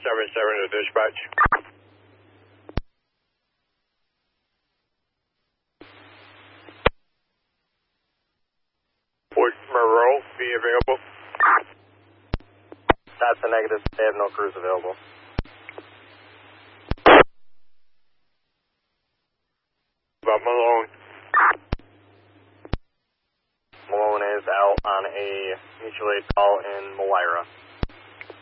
to dispatch. Would Monroe be available? That's a negative. They have no crews available. About Malone. Malone is out on a mutual aid call in Moira.